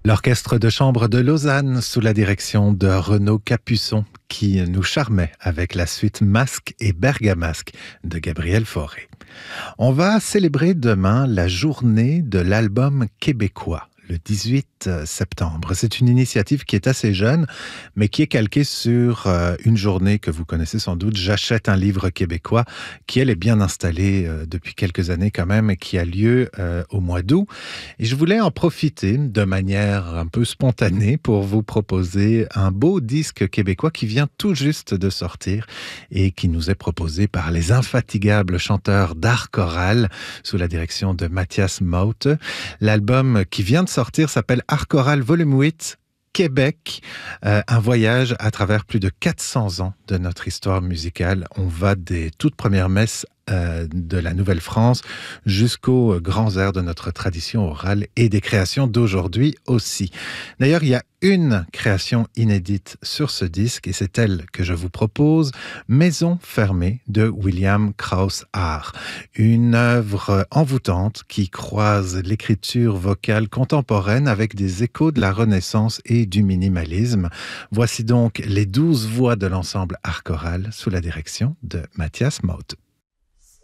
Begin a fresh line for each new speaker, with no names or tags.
L'orchestre de chambre de Lausanne, sous la direction de Renaud Capuçon, qui nous charmait avec la suite Masque et Bergamasque de Gabriel Fauré. On va célébrer demain la journée de l'album québécois, le 18 septembre. C'est une initiative qui est assez jeune, mais qui est calquée sur une journée que vous connaissez sans doute, J'achète un livre québécois, qui elle est bien installée depuis quelques années quand même, et qui a lieu au mois d'août. Et je voulais en profiter de manière un peu spontanée pour vous proposer un beau disque québécois qui vient tout juste de sortir et qui nous est proposé par les infatigables chanteurs d'art choral sous la direction de Mathias Maute. L'album qui vient de sortir s'appelle Art choral volume 8, Québec, un voyage à travers plus de 400 ans de notre histoire musicale. On va des toutes premières messes de la Nouvelle-France jusqu'aux grands airs de notre tradition orale et des créations d'aujourd'hui aussi. D'ailleurs, il y a une création inédite sur ce disque et c'est elle que je vous propose, Maison fermée de William Krauss Art. Une œuvre envoûtante qui croise l'écriture vocale contemporaine avec des échos de la Renaissance et du minimalisme. Voici donc les 12 voix de l'ensemble Art choral sous la direction de Mathias Maute.